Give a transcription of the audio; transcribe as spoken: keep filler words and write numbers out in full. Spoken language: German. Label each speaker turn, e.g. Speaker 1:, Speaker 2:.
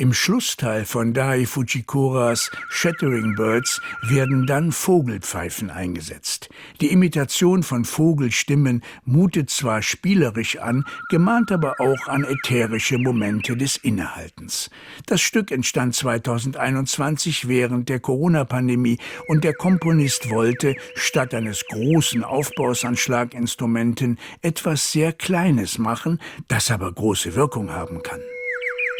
Speaker 1: Im Schlussteil von Dai Fujikuras Shattering Birds werden dann Vogelpfeifen eingesetzt. Die Imitation von Vogelstimmen mutet zwar spielerisch an, gemahnt aber auch an ätherische Momente des Innehaltens. Das Stück entstand zweitausendeinundzwanzig während der Corona-Pandemie und der Komponist wollte, statt eines großen Aufbaus an Schlaginstrumenten, etwas sehr Kleines machen, das aber große Wirkung haben kann.